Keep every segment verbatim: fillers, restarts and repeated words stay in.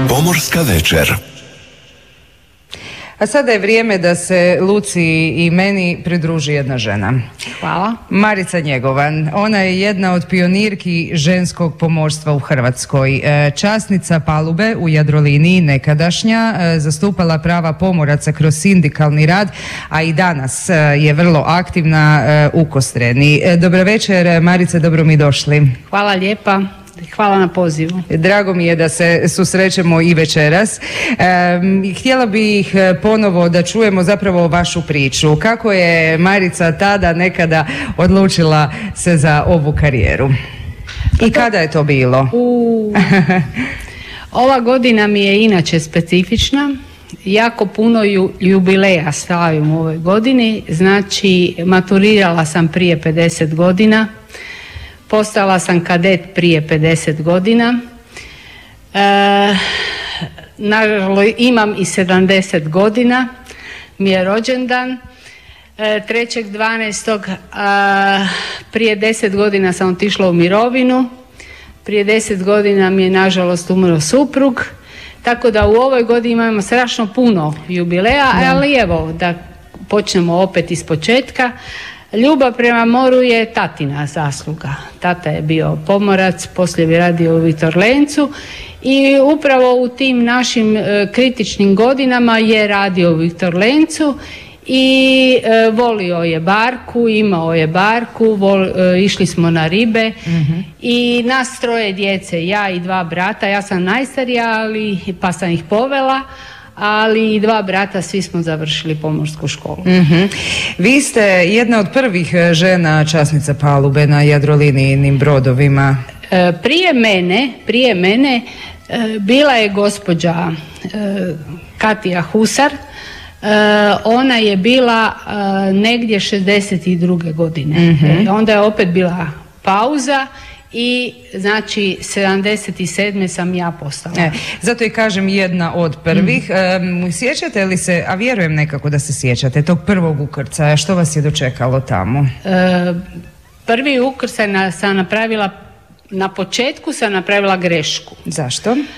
Pomorska večer. A sada je vrijeme da se Luci i meni pridruži jedna žena. Hvala. Marica Njegovan. Ona je jedna od pionirki ženskog pomorstva u Hrvatskoj. Časnica palube u Jadroliniji, nekadašnja, zastupala prava pomoraca kroz sindikalni rad, a i danas je vrlo aktivna u Kostreni. Dobro večer, Marice, dobro mi došli. Hvala lijepa. Hvala na pozivu. Drago mi je da se susrećemo i večeras. E, htjela bih ponovo da čujemo zapravo vašu priču. Kako je Marica tada nekada odlučila se za ovu karijeru? I kada je to bilo? U... Ova godina mi je inače specifična. Jako puno ju, jubileja slavim u ovoj godini. Znači, maturirala sam prije pedeset godina. Postala sam kadet prije pedeset godina. E, nažalost, imam i sedamdeset godina. Mi je rođendan. E, trećeg dvanaestog prije deset godina sam otišla u mirovinu. Prije deset godina mi je nažalost umro suprug. Tako da u ovoj godini imamo strašno puno jubileja, ali evo da počnemo opet iz početka. Ljubav prema moru je tatina zasluga. Tata je bio pomorac, poslije bi radio u Viktor Lencu i upravo u tim našim e, kritičnim godinama je radio u Viktor Lencu i e, volio je barku, imao je barku, vol, e, išli smo na ribe mm-hmm. i nas troje djece, ja i dva brata, ja sam najstarija, ali pa sam ih povela, ali i dva brata, svi smo završili pomorsku školu. Mm-hmm. Vi ste jedna od prvih žena časnica palube na Jadrolinijnim brodovima. E, prije mene, prije mene e, bila je gospođa e, Katija Husar. E, ona je bila e, negdje šezdeset druge godine. Mm-hmm. E, onda je opet bila pauza. I znači sedamdeset sedme sam ja postala. E, zato i kažem jedna od prvih. Mm. E, sjećate li se, a vjerujem nekako da se sjećate, tog prvog ukrcaja, što vas je dočekalo tamo? E, prvi ukrcaj na, sam napravila, na početku sam napravila grešku. Zašto? E,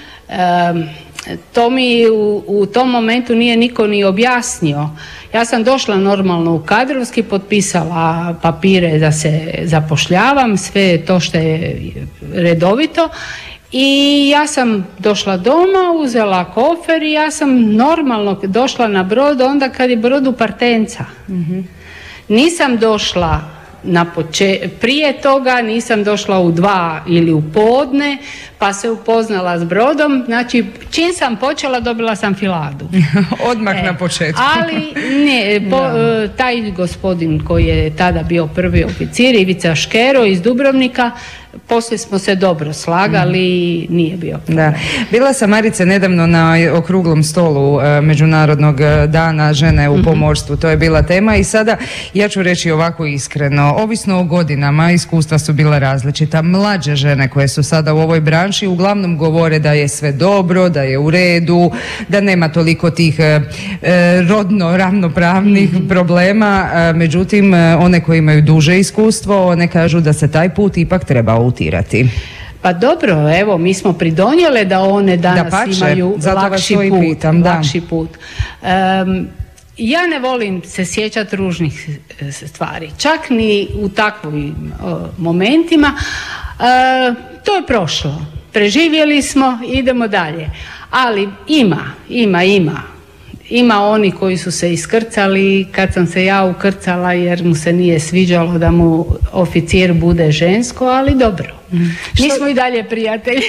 to mi u, u tom momentu nije niko ni objasnio. Ja sam došla normalno u kadrovski, potpisala papire da se zapošljavam, sve to što je redovito i ja sam došla doma, uzela kofer i ja sam normalno došla na brod onda kad je brod u Partenca. Mm-hmm. Nisam došla na poče- prije toga, nisam došla u dva ili u podne, pa se upoznala s brodom, znači čim sam počela dobila sam filadu. Odmah e, na početku. Ali ne, po, taj gospodin koji je tada bio prvi oficir, Ivica Škero iz Dubrovnika, poslije smo se dobro slagali, mm. nije bio problem. Da. Bila sam, Marice, nedavno na okruglom stolu e, Međunarodnog dana žene u mm-hmm. pomorstvu, to je bila tema i sada ja ću reći ovako iskreno, ovisno o godinama, iskustva su bila različita. Mlađe žene koje su sada u ovoj branši uglavnom govore da je sve dobro, da je u redu, da nema toliko tih e, rodno ravnopravnih mm-hmm. problema, e, međutim one koje imaju duže iskustvo, one kažu da se taj put ipak treba utirati. Pa dobro, evo, mi smo pridonijele da one danas da pače, imaju lakši put. Pitam, lakši put. Um, ja ne volim se sjećati ružnih stvari, čak ni u takvim uh, momentima. Uh, to je prošlo. Preživjeli smo, idemo dalje. Ali ima, ima, ima. Ima oni koji su se iskrcali kad sam se ja ukrcala jer mu se nije sviđalo da mu oficir bude žensko, ali dobro. Mm. Mi smo i dalje prijatelji.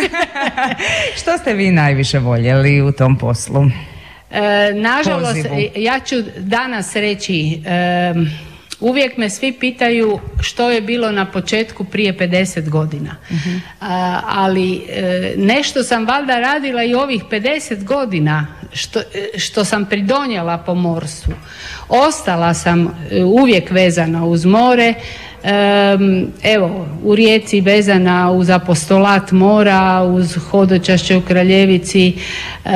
Što ste vi najviše voljeli u tom poslu? E, nažalost, Pozivu. ja ću danas reći, e, uvijek me svi pitaju što je bilo na početku prije pedeset godina. Uh-huh. A, ali e, nešto sam valjda radila i ovih pedeset godina što, što sam pridonijela pomorstvu. Ostala sam uvijek vezana uz more. E, evo, u Rijeci vezana uz apostolat mora, uz hodočašće u Kraljevici, e,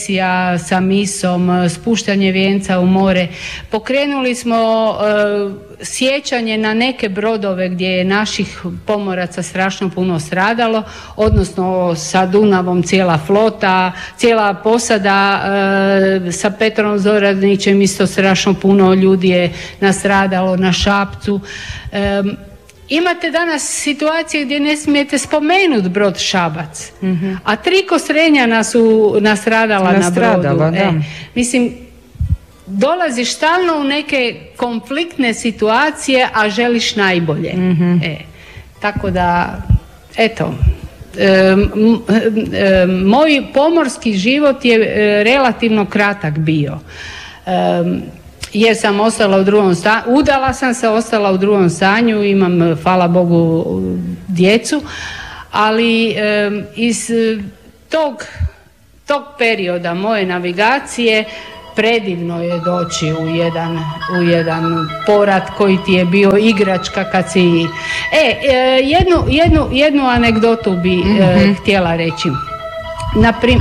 procesija sa misom, spuštanje vijenca u more. Pokrenuli smo e, sjećanje na neke brodove gdje je naših pomoraca strašno puno stradalo, odnosno sa Dunavom cijela flota, cijela posada e, sa Petrom Zoradnićem isto strašno puno ljudi je nastradalo na Šapcu. E, imate danas situacije gdje ne smijete spomenuti brod Šabac, mm-hmm. a tri Kostrenjana su nastradala, nastradala na brodu. Da. E, mislim, dolaziš stalno u neke konfliktne situacije, a želiš najbolje. Mm-hmm. E, tako da, eto, e, m, e, moj pomorski život je e, relativno kratak bio. E, jer sam ostala u drugom stanju, udala sam se, ostala u drugom stanju, imam, hvala Bogu, djecu, ali e, iz tog, tog perioda moje navigacije predivno je doći u jedan, u jedan porat koji ti je bio igračka kad si... E, e jednu, jednu, jednu anegdotu bi mm-hmm. e, htjela reći. Naprimjer,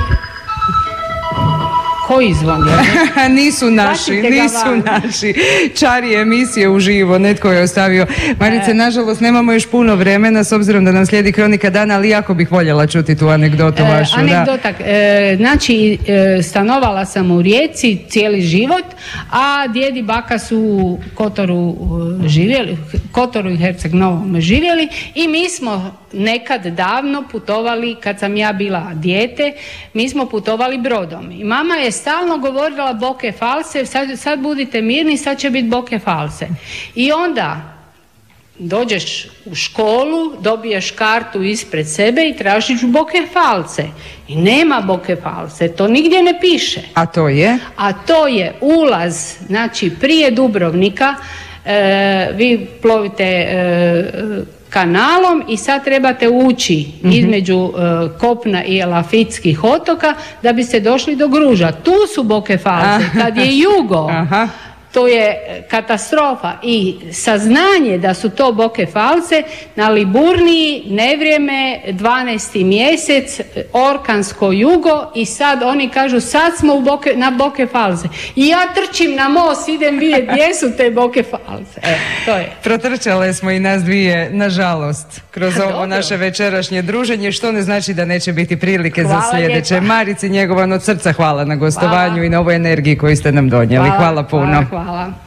koji zvon je? Nisu naši, nisu naši. Čari emisije uživo, netko je ostavio. Marice, e, nažalost, nemamo još puno vremena s obzirom da nam slijedi Kronika dana, ali jako bih voljela čuti tu anegdotu e, vašu. Anegdota, e, znači, e, stanovala sam u Rijeci cijeli život, a djed i baka su u Kotoru živjeli, Kotoru i Herceg Novom živjeli i mi smo nekad davno putovali, kad sam ja bila dijete, mi smo putovali brodom. I mama je stalno govorila Boke False, sad, sad budite mirni, sad će biti Boke False. I onda dođeš u školu, dobiješ kartu ispred sebe i tražiš Boke False. I nema Boke False, to nigdje ne piše. A to je? A to je ulaz, znači prije Dubrovnika, e, vi plovite e, kanalom i sad trebate ući mm-hmm. između uh, Kopna i Elafitskih otoka da biste došli do Gruža. Tu su Boke False. Kad je jugo, aha. to je katastrofa. I saznanje da su to Boke False na Liburniji, nevrijeme, dvanaesti mjesec, orkansko jugo i sad oni kažu sad smo u Boke, na Boke False. I ja trčim na most, idem vidjeti gdje su te Boke False. E, to je. Protrčale smo i nas dvije, nažalost, kroz ovo Dobro. naše večerašnje druženje, što ne znači da neće biti prilike hvala za sljedeće. Lijepa. Marici Njegovan, od srca hvala na gostovanju hvala. i na ovoj energiji koju ste nam donijeli. Hvala, hvala puno. Hvala. Hvala.